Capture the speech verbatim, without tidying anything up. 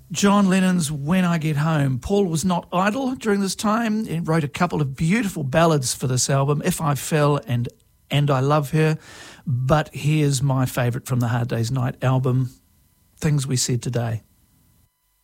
John Lennon's When I Get Home. Paul was not idle during this time. He wrote a couple of beautiful ballads for this album, If I Fell and And I Love Her. But here's my favourite from the Hard Day's Night album, Things We Said Today.